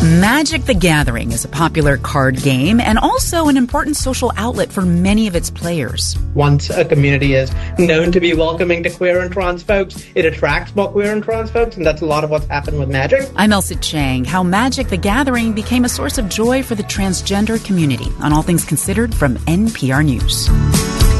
Magic the Gathering is a popular card game and also an important social outlet for many of its players. Once a community is known to be welcoming to queer and trans folks, it attracts more queer and trans folks, and that's a lot of what's happened with Magic. I'm Elsa Chang. How Magic the Gathering became a source of joy for the transgender community on All Things Considered from NPR News.